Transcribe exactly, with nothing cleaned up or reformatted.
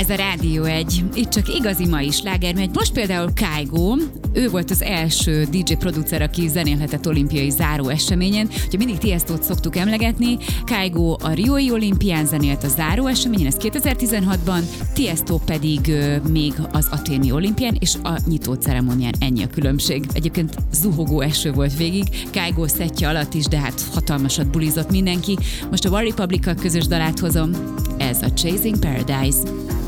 a Rádió egy, itt csak igazi mai sláger megy. Most például Kygo, ő volt az első dé dzsé producer, aki zenélhetett olimpiai záró eseményen. Ugye mindig Tiestót szoktuk emlegetni. Kygo a Riói olimpián zenélt a záró eseményen, ez kétezer-tizenhatban, Tiestó pedig ö, még az athéni olimpián, és a nyitó ceremónián, ennyi a különbség. Egyébként zuhogó eső volt végig, Kygo szettje alatt is, de hát hatalmasat bulizott mindenki. Most a One Republic-kal közös dalát hozom, ez a Chasing Paradise.